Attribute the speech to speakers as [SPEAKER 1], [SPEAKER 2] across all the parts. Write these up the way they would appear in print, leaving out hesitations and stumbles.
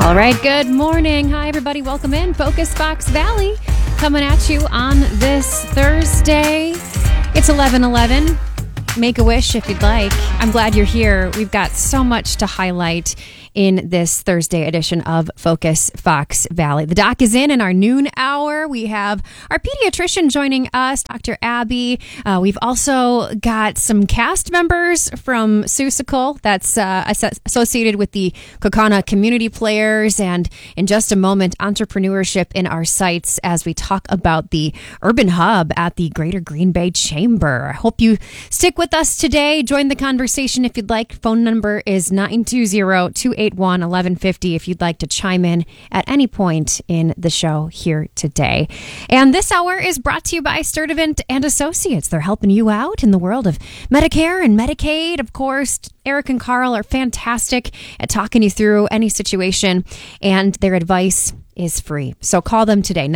[SPEAKER 1] All right, good morning. Hi, everybody. Welcome in. Focus Fox Valley coming at you on this Thursday. It's 11:11. Make a wish if you'd like. I'm glad you're here. We've got so much to highlight in this Thursday edition of Focus Fox Valley. The doc is in our noon hour. We have our pediatrician joining us, Dr. Abby. We've also got some cast members from Seussical that's associated with the Kaukauna community players. And in just a moment, entrepreneurship in our sights as we talk about the Urban Hub at the Greater Green Bay Chamber. I hope you stick with us today. Join the conversation if you'd like. Phone number is 920-281-1150 if you'd like to chime in at any point in the show here today. And this hour is brought to you by Sturdivant and Associates. They're helping you out in the world of Medicare and Medicaid. Of course, Eric and Carl are fantastic at talking you through any situation, and their advice is free. So call them today,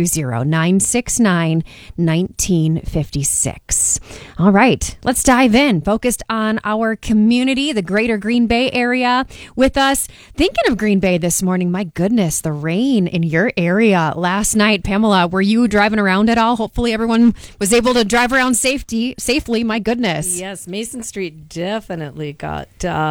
[SPEAKER 1] 920-969-1956. All right, let's dive in. Focused on our community, the Greater Green Bay area. With us, thinking of Green Bay this morning, my goodness, the rain in your area last night. Pamela, were you driving around at all? Hopefully everyone was able to drive around safely. My goodness.
[SPEAKER 2] Yes, Mason Street definitely got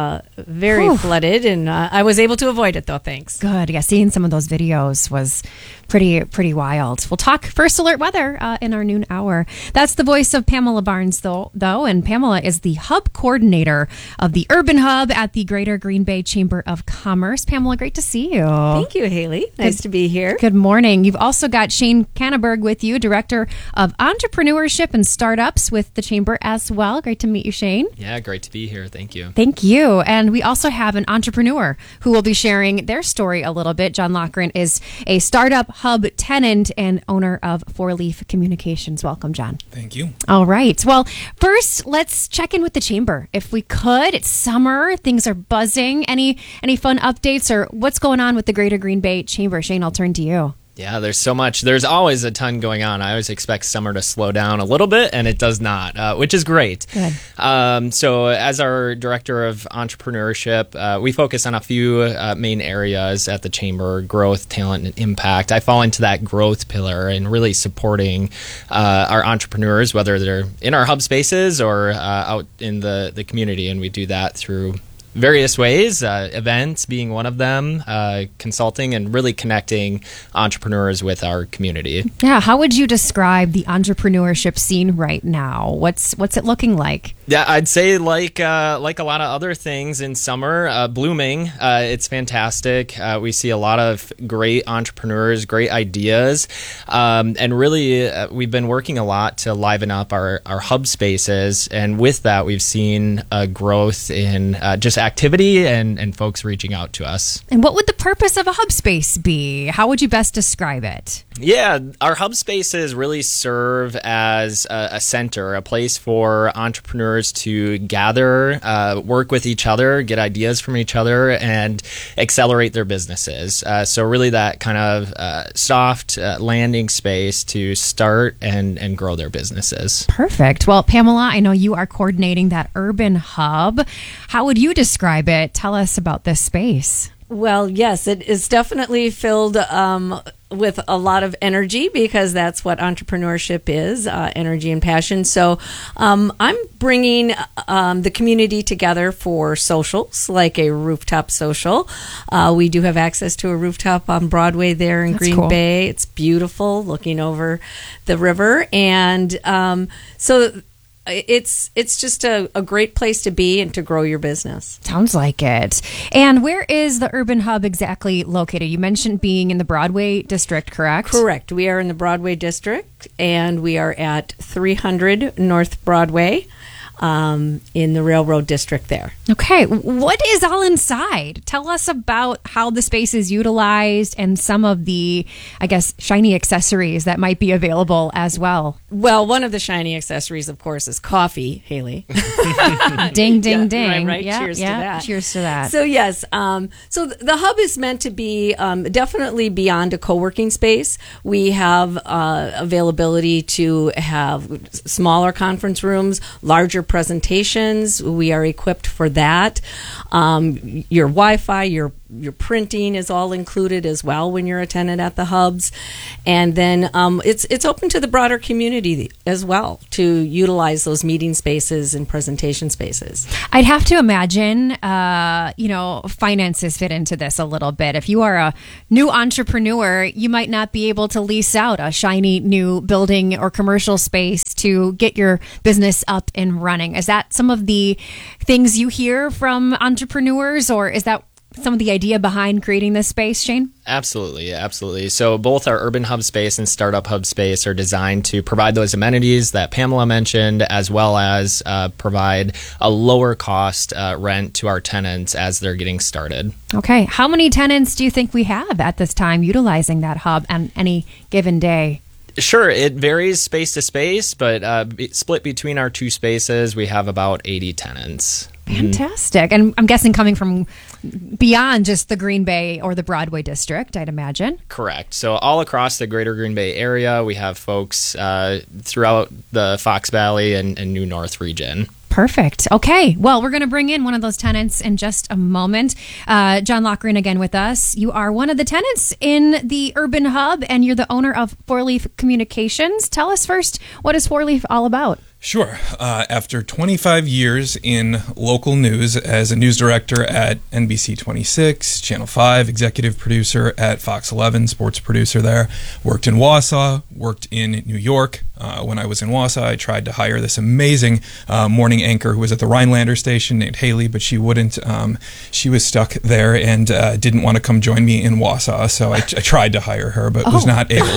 [SPEAKER 2] very flooded, and I was able to avoid it, though, thanks.
[SPEAKER 1] Good. Yeah, seeing some of those videos was pretty wild. We'll talk First Alert weather in our noon hour. That's the voice of Pamela Barnes, though, and Pamela is the hub coordinator of the Urban Hub at the Greater Green Bay Chamber of Commerce. Pamela, great to see you.
[SPEAKER 2] Thank you, Haley. Nice to be here.
[SPEAKER 1] Good morning. You've also got Shane Cannaberg with you, Director of Entrepreneurship and Startups with the Chamber as well. Great to meet you, Shane.
[SPEAKER 3] Yeah, great to be here. Thank you.
[SPEAKER 1] Thank you. And we also have an entrepreneur who will be sharing their story a little bit. John Loughran is a startup hub tenant and owner of Four Leaf Communications. Welcome, John.
[SPEAKER 4] Thank you.
[SPEAKER 1] All right. Well, first, let's check in with the Chamber. If we could, it's summer. Things are buzzing. Any fun updates or what's going on with the Greater Green Bay Chamber? Shane, I'll turn to you.
[SPEAKER 3] Yeah, there's so much. There's always a ton going on. I always expect summer to slow down a little bit, and it does not, which is great.
[SPEAKER 1] Good.
[SPEAKER 3] So as our Director of Entrepreneurship, we focus on a few main areas at the Chamber: growth, talent, and impact. I fall into that growth pillar and really supporting our entrepreneurs, whether they're in our hub spaces or out in the community, and we do that through various ways, events being one of them, consulting, and really connecting entrepreneurs with our community.
[SPEAKER 1] Yeah, how would you describe the entrepreneurship scene right now? What's it looking like?
[SPEAKER 3] Yeah, I'd say like a lot of other things in summer, blooming. It's fantastic. We see a lot of great entrepreneurs, great ideas, and really we've been working a lot to liven up our hub spaces, and with that we've seen a growth in just activity and folks reaching out to us.
[SPEAKER 1] And what would the purpose of a hub space be? How would you best describe it?
[SPEAKER 3] Yeah, our hub spaces really serve as a center, a place for entrepreneurs to gather, work with each other, get ideas from each other, and accelerate their businesses. So really that kind of soft landing space to start and grow their businesses.
[SPEAKER 1] Perfect. Well, Pamela, I know you are coordinating that Urban Hub. How would you describe it? Tell us about this space.
[SPEAKER 2] Well, yes, it is definitely filled with a lot of energy, because that's what entrepreneurship is, energy and passion. So I'm bringing the community together for socials, like a rooftop social. We do have access to a rooftop on Broadway there in Green Bay. It's beautiful, looking over the river. And so it's just a great place to be and to grow your business.
[SPEAKER 1] Sounds like it. And where is the Urban Hub exactly located? You mentioned being in the Broadway district, correct?
[SPEAKER 2] Correct. We are in the Broadway district, and we are at 300 North Broadway. In the Railroad District there.
[SPEAKER 1] Okay. What is all inside? Tell us about how the space is utilized and some of the, I guess, shiny accessories that might be available as well.
[SPEAKER 2] Well, one of the shiny accessories, of course, is coffee, Haley.
[SPEAKER 1] Ding, ding, ding.
[SPEAKER 2] Right. Yeah, Cheers to that.
[SPEAKER 1] Cheers to that.
[SPEAKER 2] So, yes. So the hub is meant to be definitely beyond a co-working space. We have availability to have smaller conference rooms, larger presentations. We are equipped for that. Your Wi-Fi, your your printing is all included as well when you're a tenant at the hubs. And then it's open to the broader community as well to utilize those meeting spaces and presentation spaces.
[SPEAKER 1] I'd have to imagine, finances fit into this a little bit. If you are a new entrepreneur, you might not be able to lease out a shiny new building or commercial space to get your business up and running. Is that some of the things you hear from entrepreneurs, or is that some of the idea behind creating this space, Shane?
[SPEAKER 3] Absolutely. So both our Urban Hub space and Startup Hub space are designed to provide those amenities that Pamela mentioned, as well as provide a lower cost rent to our tenants as they're getting started.
[SPEAKER 1] Okay. How many tenants do you think we have at this time utilizing that hub on any given day?
[SPEAKER 3] Sure, it varies space to space, but split between our two spaces, we have about 80 tenants.
[SPEAKER 1] Fantastic. And I'm guessing coming from beyond just the Green Bay or the Broadway district, I'd imagine.
[SPEAKER 3] Correct. So all across the greater Green Bay area, we have folks throughout the Fox Valley and New North region.
[SPEAKER 1] Perfect. Okay. Well, we're going to bring in one of those tenants in just a moment. John Loughran again with us. You are one of the tenants in the Urban Hub, and you're the owner of Four Leaf Communications. Tell us first, what is Four Leaf all about?
[SPEAKER 4] Sure. After 25 years in local news as a news director at NBC 26, Channel 5, executive producer at Fox 11, sports producer there, worked in Wausau, worked in New York. When I was in Wausau, I tried to hire this amazing morning anchor who was at the Rhinelander station named Haley, but she wouldn't. She was stuck there and didn't want to come join me in Wausau, so I tried to hire her, but was not able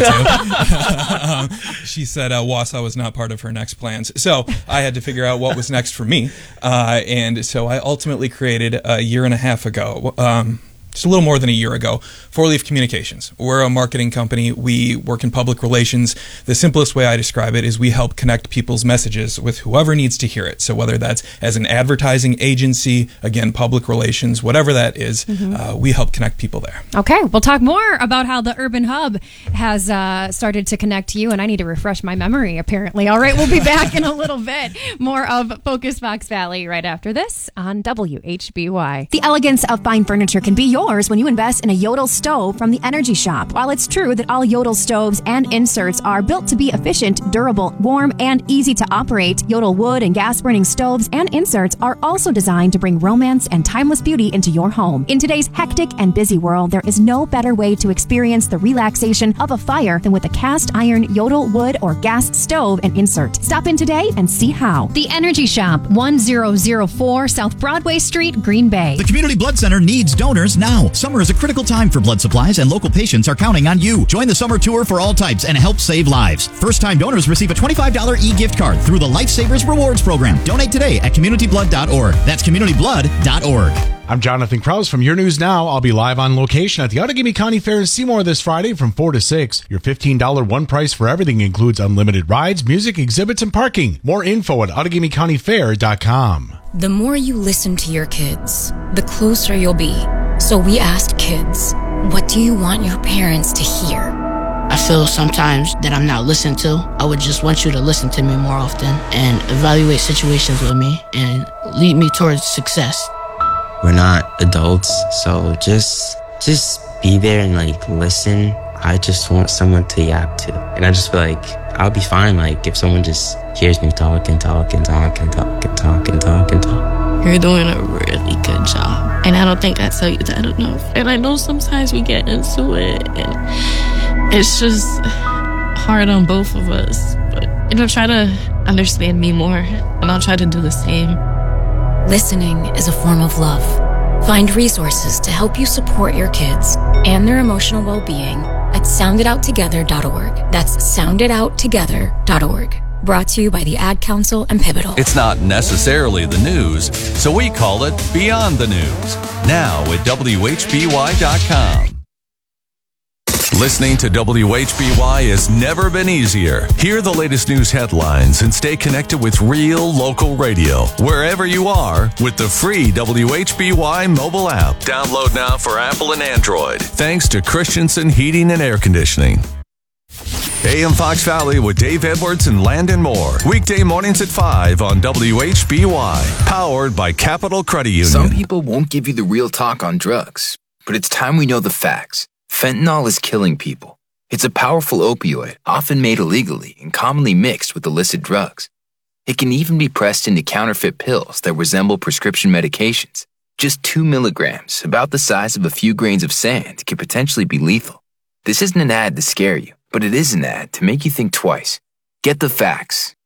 [SPEAKER 4] to. She said Wausau was not part of her next plans. So I had to figure out what was next for me. And so I ultimately created a year and a half ago, just a little more than a year ago, Four Leaf Communications. We're a marketing company. We work in public relations. The simplest way I describe it is we help connect people's messages with whoever needs to hear it. So whether that's as an advertising agency, again, public relations, whatever that is, we help connect people there.
[SPEAKER 1] Okay, we'll talk more about how the Urban Hub has started to connect to you, and I need to refresh my memory, apparently. All right, we'll be back in a little bit. More of Focus Fox Valley right after this on WHBY. The elegance of fine furniture can be yours when you invest in a Yodel stove from the Energy Shop. While it's true that all Yodel stoves and inserts are built to be efficient, durable, warm, and easy to operate, Yodel wood and gas-burning stoves and inserts are also designed to bring romance and timeless beauty into your home. In today's hectic and busy world, there is no better way to experience the relaxation of a fire than with a cast iron Yodel wood or gas stove and insert. Stop in today and see how. The Energy Shop, 1004 South Broadway Street, Green Bay.
[SPEAKER 5] The Community Blood Center needs donors now. Summer is a critical time for blood supplies, and local patients are counting on you. Join the summer tour for all types and help save lives. First-time donors receive a $25 e-gift card through the Lifesavers Rewards Program. Donate today at communityblood.org. That's communityblood.org.
[SPEAKER 6] I'm Jonathan Krause from Your News Now. I'll be live on location at the Outagamie County Fair in Seymour this Friday from 4 to 6. Your $15 one price for everything includes unlimited rides, music, exhibits, and parking. More info at OutagamieCountyFair.com.
[SPEAKER 7] The more you listen to your kids, the closer you'll be. So we asked kids, what do you want your parents to hear?
[SPEAKER 8] I feel sometimes that I'm not listened to. I would just want you to listen to me more often and evaluate situations with me and lead me towards success.
[SPEAKER 9] We're not adults, so just be there and listen. I just want someone to yap to. And I just feel like I'll be fine if someone just hears me talk and talk and talk and talk and talk and talk and talk.
[SPEAKER 8] You're doing a really good job. And I don't think I tell you that enough. And I know sometimes we get into it and it's just hard on both of us. But try to understand me more and I'll try to do the same.
[SPEAKER 7] Listening is a form of love. Find resources to help you support your kids and their emotional well-being at sounditouttogether.org. That's sounditouttogether.org. Brought to you by the Ad Council and Pivotal.
[SPEAKER 10] It's not necessarily the news, so we call it Beyond the News. Now at WHBY.com. Listening to WHBY has never been easier. Hear the latest news headlines and stay connected with real local radio wherever you are with the free WHBY mobile app. Download now for Apple and Android. Thanks to Christensen Heating and Air Conditioning. AM Fox Valley with Dave Edwards and Landon Moore. Weekday mornings at 5 on WHBY. Powered by Capital Credit Union.
[SPEAKER 11] Some people won't give you the real talk on drugs. but it's time we know the facts. Fentanyl is killing people. It's a powerful opioid, often made illegally and commonly mixed with illicit drugs. It can even be pressed into counterfeit pills that resemble prescription medications. Just 2 milligrams, about the size of a few grains of sand, can potentially be lethal. This isn't an ad to scare you, but it is an ad to make you think twice. Get the facts.